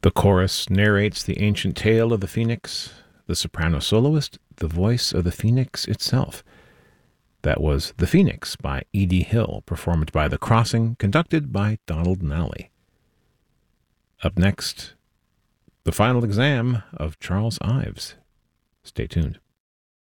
The chorus narrates the ancient tale of the phoenix, the soprano soloist, the voice of the phoenix itself. That was The Phoenix by Edie Hill, performed by The Crossing, conducted by Donald Nally. Up next, the final exam of Charles Ives. Stay tuned.